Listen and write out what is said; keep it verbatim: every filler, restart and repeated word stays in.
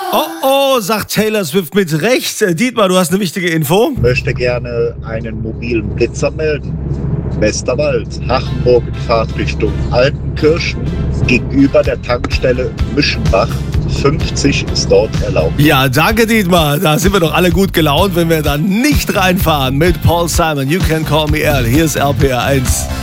Oh, oh, sagt Taylor Swift mit Recht. Äh, Dietmar, du hast eine wichtige Info. Möchte gerne einen mobilen Blitzer melden. Westerwald, Hachenburg in Fahrtrichtung Altenkirchen, gegenüber der Tankstelle Mischenbach. fünfzig ist dort erlaubt. Ja, danke Dietmar. Da sind wir doch alle gut gelaunt, wenn wir dann nicht reinfahren mit Paul Simon. You can call me Earl. Hier ist R P R eins.